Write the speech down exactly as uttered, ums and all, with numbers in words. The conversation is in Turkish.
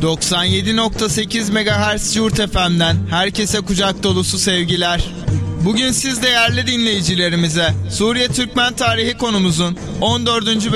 doksan yedi nokta sekiz megahertz Yurt F M'den herkese kucak dolusu sevgiler. Bugün siz değerli dinleyicilerimize Suriye Türkmen tarihi konumuzun on dördüncü